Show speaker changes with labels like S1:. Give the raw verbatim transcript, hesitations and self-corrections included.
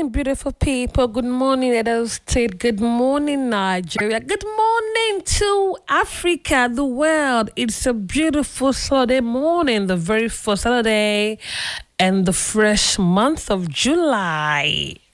S1: morning, beautiful people. Good morning, Edo State. Good morning, Nigeria. Good morning to Africa, the world. It's a beautiful Saturday morning, the very first Saturday and the fresh month of July.